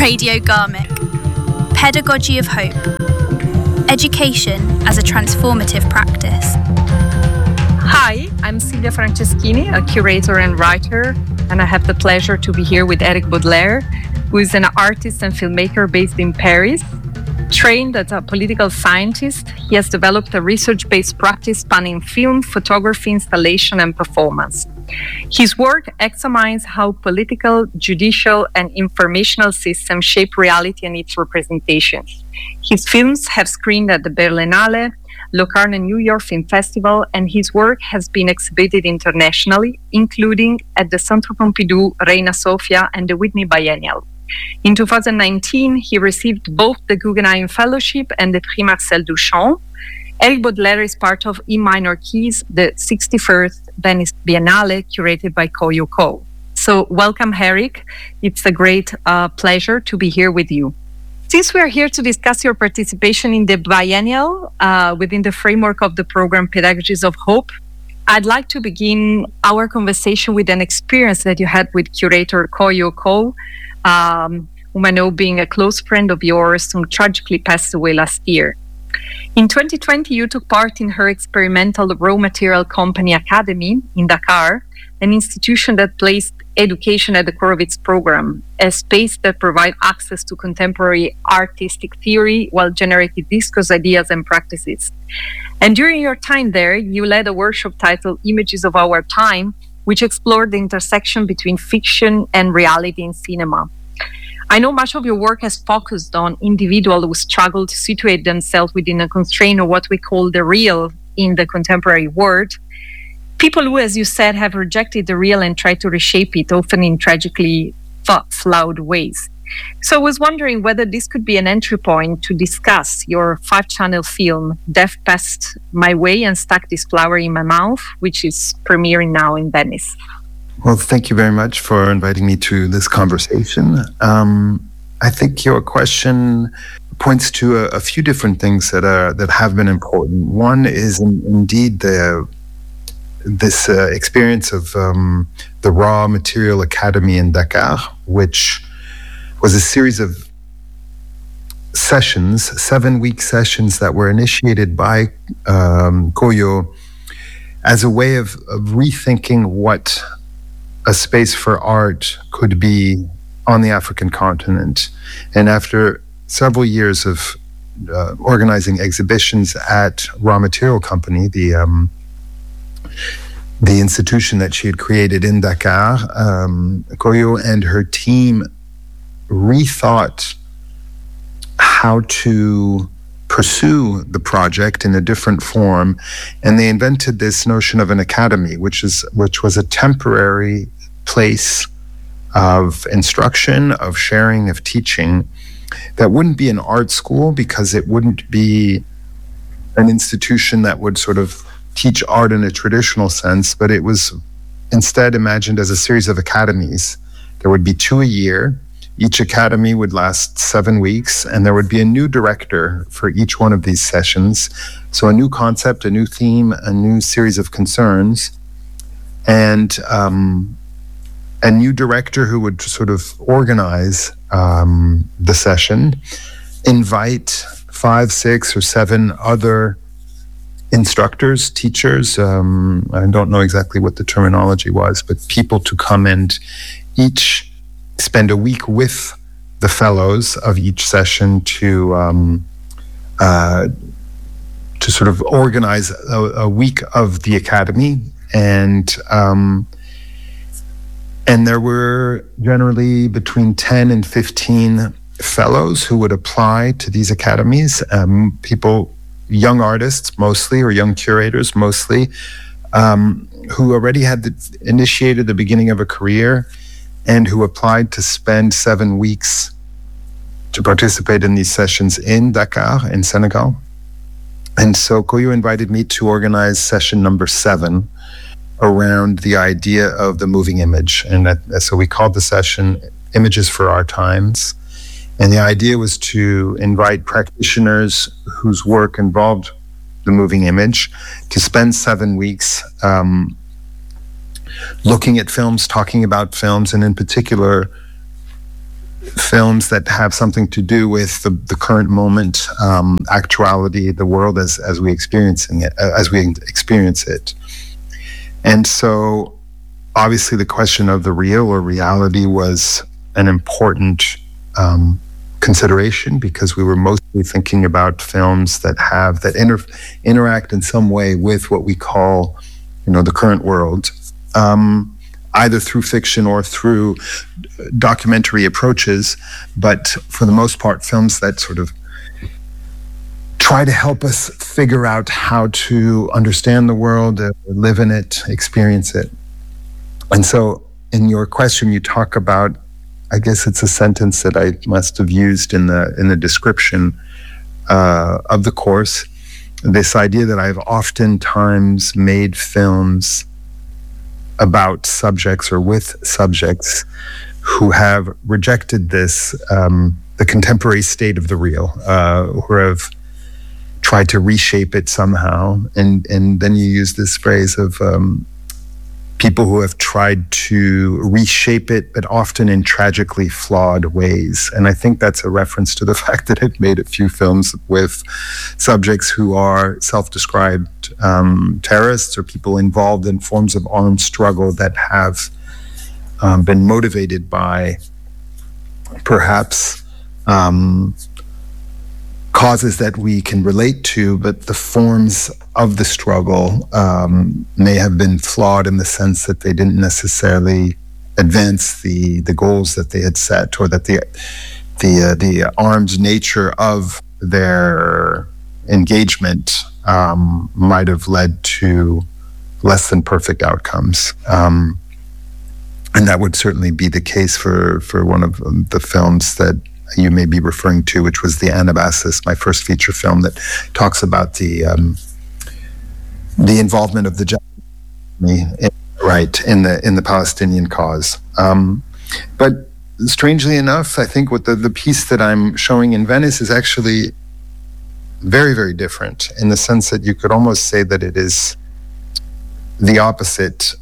Radio Garmick. Pedagogy of Hope. Education as a transformative practice. Hi, I'm Silvia Franceschini, a curator and writer, and I have the pleasure to be here with Eric Baudelaire, who is an artist and filmmaker based in Paris. Trained as a political scientist, he has developed a research-based practice spanning film, photography, installation, and performance. His work examines how political, judicial, and informational systems shape reality and its representations. His films have screened at the Berlinale, Locarno New York Film Festival, and his work has been exhibited internationally, including at the Centre Pompidou, Reina Sofia, and the Whitney Biennial. In 2019, he received both the Guggenheim Fellowship and the Prix Marcel Duchamp. Eric Baudelaire is part of In Minor Keys, the 61st Venice Biennale, curated by Koyo Co. So welcome, Eric. It's a great pleasure to be here with you. Since we are here to discuss your participation in the biennial within the framework of the program Pedagogies of Hope, I'd like to begin our conversation with an experience that you had with curator Koyo Ko, whom I know being a close friend of yours, who tragically passed away last year. In 2020, you took part in her experimental raw material company Academy in Dakar, an institution that placed education at the core of its program, a space that provides access to contemporary artistic theory while generating discourse ideas and practices. And during your time there, you led a workshop titled Images of Our Time, which explored the intersection between fiction and reality in cinema. I know much of your work has focused on individuals who struggle to situate themselves within a constraint of what we call the real in the contemporary world. People who, as you said, have rejected the real and tried to reshape it, often in tragically flawed ways. So I was wondering whether this could be an entry point to discuss your 5-channel film, Death Passed My Way and Stuck This Flower in My Mouth, which is premiering now in Venice. Well, thank you very much for inviting me to this conversation. I think your question points to a few different things that have been important. One is indeed this experience of the Raw Material Academy in Dakar, which was a series of sessions, 7-week sessions that were initiated by Koyo as a way of rethinking what a space for art could be on the African continent. And after several years of organizing exhibitions at Raw Material Company, the institution that she had created in Dakar, Koyo and her team rethought how to pursue the project in a different form, and they invented this notion of an academy, which was a temporary place of instruction, of sharing, of teaching, that wouldn't be an art school because it wouldn't be an institution that would sort of teach art in a traditional sense, but it was instead imagined as a series of academies. There would be 2 a year. Each academy would last 7 weeks, and there would be a new director for each one of these sessions. So a new concept, a new theme, a new series of concerns, and a new director who would sort of organize the session, invite 5, 6, or 7 other instructors, teachers, I don't know exactly what the terminology was, but people to come and each spend a week with the fellows of each session to sort of organize a week of the academy. And there were generally between 10 and 15 fellows who would apply to these academies, people, young artists mostly, or young curators mostly, who already had initiated the beginning of a career and who applied to spend 7 weeks to participate in these sessions in Dakar, in Senegal. And so Koyo invited me to organize session number 7 around the idea of the moving image. And so we called the session Images for Our Times. And the idea was to invite practitioners whose work involved the moving image to spend 7 weeks looking at films, talking about films, and in particular films that have something to do with the current moment, actuality, the world as we experience it. And so, obviously, the question of the real or reality was an important consideration, because we were mostly thinking about films that interact in some way with what we call, the current world, either through fiction or through documentary approaches, but for the most part, films that sort of try to help us figure out how to understand the world, live in it, experience it. And so in your question, you talk about, I guess it's a sentence that I must have used in the description of the course, this idea that I've oftentimes made films about subjects or with subjects who have rejected this, the contemporary state of the real, who have tried to reshape it somehow. And then you use this phrase of people who have tried to reshape it, but often in tragically flawed ways. And I think that's a reference to the fact that I've made a few films with subjects who are self-described terrorists or people involved in forms of armed struggle that have been motivated by perhaps causes that we can relate to, but the forms of the struggle may have been flawed in the sense that they didn't necessarily advance the goals that they had set, or that the armed nature of their engagement might have led to less than perfect outcomes. And that would certainly be the case for one of the films that you may be referring to, which was The Anabasis, my first feature film that talks about the involvement of the Japanese in the Palestinian cause. But strangely enough, I think what the piece that I'm showing in Venice is actually very, very different, in the sense that you could almost say that it is the opposite.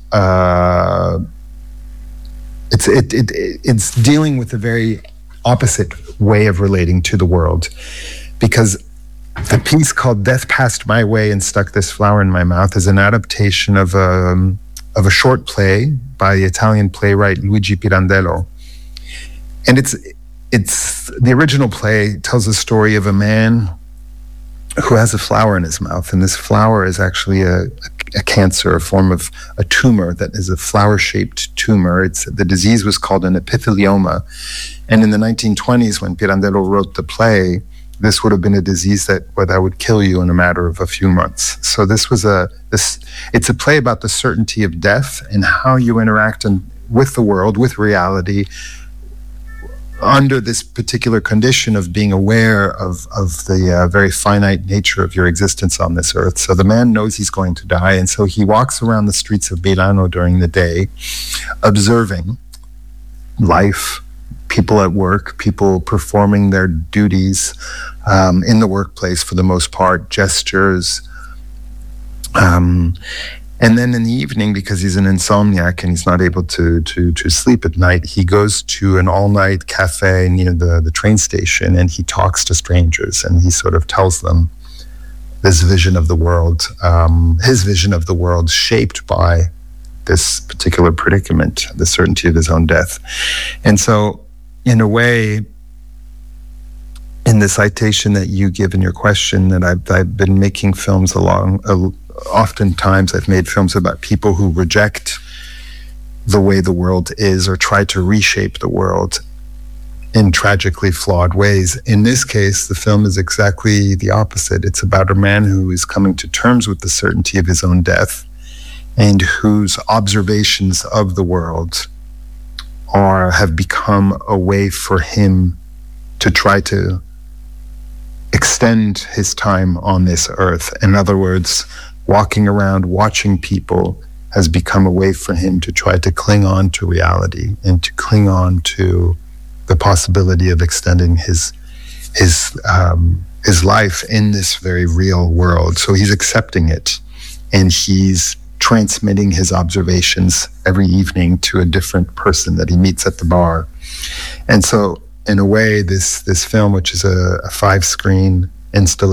It's dealing with a very opposite way of relating to the world, because the piece called Death Passed My Way and Stuck This Flower in My Mouth is an adaptation of a short play by the Italian playwright Luigi Pirandello. And it's the original play tells the story of a man who has a flower in his mouth, and this flower is actually a cancer, a form of a tumor that is a flower-shaped tumor. The disease was called an epithelioma, and in the 1920s, when Pirandello wrote the play, this would have been a disease that would kill you in a matter of a few months. So it's a play about the certainty of death and how you interact with the world, with reality, under this particular condition of being aware of the very finite nature of your existence on this earth. So the man knows he's going to die, and so he walks around the streets of Milano during the day, observing life, people at work, people performing their duties in the workplace for the most part, gestures. And then in the evening, because he's an insomniac and he's not able to sleep at night, he goes to an all-night cafe near the train station, and he talks to strangers, and he sort of tells them this vision of the world, his vision of the world shaped by this particular predicament, the certainty of his own death. And so, in a way, in the citation that you give in your question, that I've been making films oftentimes I've made films about people who reject the way the world is or try to reshape the world in tragically flawed ways. In this case, the film is exactly the opposite. It's about a man who is coming to terms with the certainty of his own death, and whose observations of the world have become a way for him to try to extend his time on this earth. In other words, walking around, watching people has become a way for him to try to cling on to reality and to cling on to the possibility of extending his life in this very real world. So he's accepting it, and he's transmitting his observations every evening to a different person that he meets at the bar. And so in a way, this film, which is a 5-screen installation,